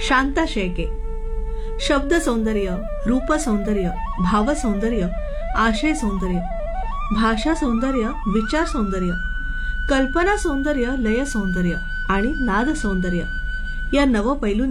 शांता शेळके. शब्द सौंदर्य, रूप सौंदर्य, भाव सौंदर्य, आशय सौंदर्य, भाषा सौंदर्य, विचार सौंदर्य, कल्पना सौंदर्य, लय सौंदर्य आणि नाद सौंदर्य या नवपैलू